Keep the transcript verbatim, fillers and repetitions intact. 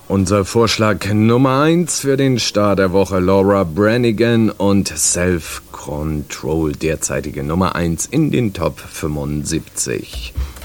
Unser Vorschlag Nummer eins für den Start der Woche: Laura Branigan und Self Control, derzeitige Nummer eins in den Top fünfundsiebzig.